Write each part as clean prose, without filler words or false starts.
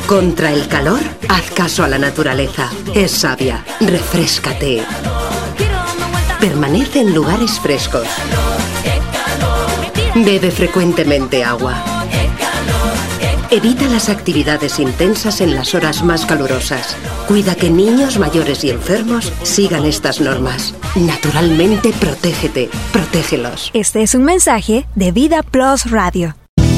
Contra el calor, haz caso a la naturaleza. Es sabia. Refréscate. Permanece en lugares frescos. Bebe frecuentemente agua. Evita las actividades intensas en las horas más calurosas. Cuida que niños, mayores y enfermos sigan estas normas. Naturalmente, protégete. Protégelos. Este es un mensaje de Vida Plus Radio.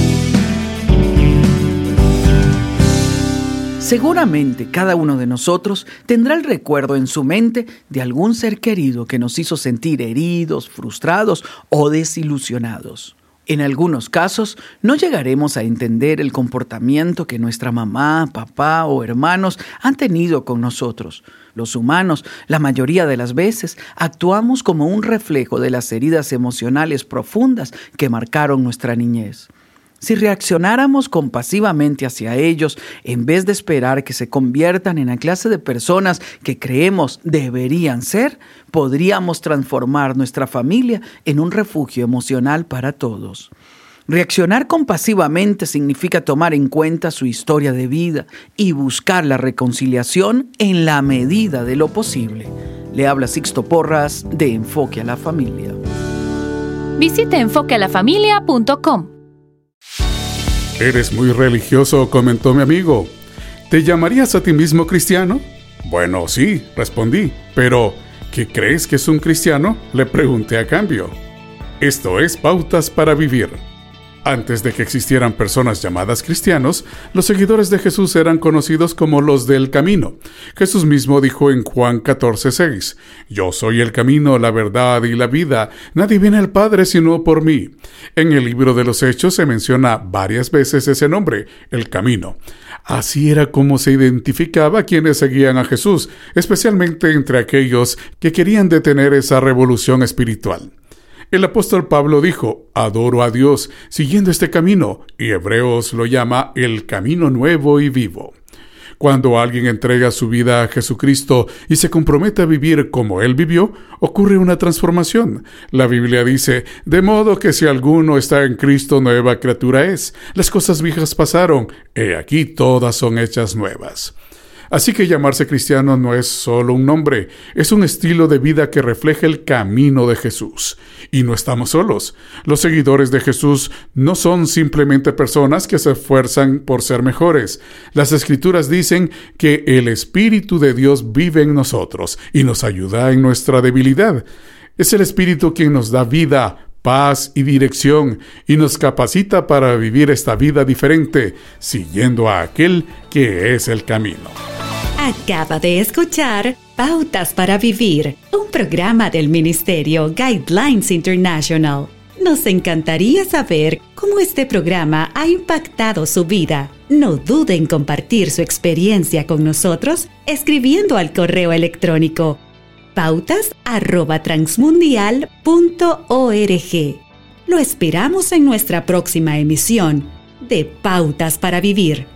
Seguramente cada uno de nosotros tendrá el recuerdo en su mente de algún ser querido que nos hizo sentir heridos, frustrados o desilusionados. En algunos casos, no llegaremos a entender el comportamiento que nuestra mamá, papá o hermanos han tenido con nosotros. Los humanos, la mayoría de las veces, actuamos como un reflejo de las heridas emocionales profundas que marcaron nuestra niñez. Si reaccionáramos compasivamente hacia ellos, en vez de esperar que se conviertan en la clase de personas que creemos deberían ser, podríamos transformar nuestra familia en un refugio emocional para todos. Reaccionar compasivamente significa tomar en cuenta su historia de vida y buscar la reconciliación en la medida de lo posible. Le habla Sixto Porras de Enfoque a la Familia. Visite enfoquealafamilia.com. Eres muy religioso, comentó mi amigo. ¿Te llamarías a ti mismo cristiano? Bueno, sí, respondí. Pero, ¿qué crees que es un cristiano? Le pregunté a cambio. Esto es Pautas para Vivir. Antes de que existieran personas llamadas cristianos, los seguidores de Jesús eran conocidos como los del camino. Jesús mismo dijo en Juan 14:6, «Yo soy el camino, la verdad y la vida. Nadie viene al Padre sino por mí». En el libro de los Hechos se menciona varias veces ese nombre, el camino. Así era como se identificaba a quienes seguían a Jesús, especialmente entre aquellos que querían detener esa revolución espiritual. El apóstol Pablo dijo, «Adoro a Dios siguiendo este camino», y Hebreos lo llama el camino nuevo y vivo. Cuando alguien entrega su vida a Jesucristo y se compromete a vivir como Él vivió, ocurre una transformación. La Biblia dice, «De modo que si alguno está en Cristo, nueva criatura es. Las cosas viejas pasaron, he aquí todas son hechas nuevas». Así que llamarse cristiano no es solo un nombre, es un estilo de vida que refleja el camino de Jesús. Y no estamos solos. Los seguidores de Jesús no son simplemente personas que se esfuerzan por ser mejores. Las Escrituras dicen que el Espíritu de Dios vive en nosotros y nos ayuda en nuestra debilidad. Es el Espíritu quien nos da vida, paz y dirección, y nos capacita para vivir esta vida diferente, siguiendo a aquel que es el camino. Acaba de escuchar Pautas para Vivir, un programa del Ministerio Guidelines International. Nos encantaría saber cómo este programa ha impactado su vida. No dude en compartir su experiencia con nosotros escribiendo al correo electrónico pautas@transmundial.org. Lo esperamos en nuestra próxima emisión de Pautas para Vivir.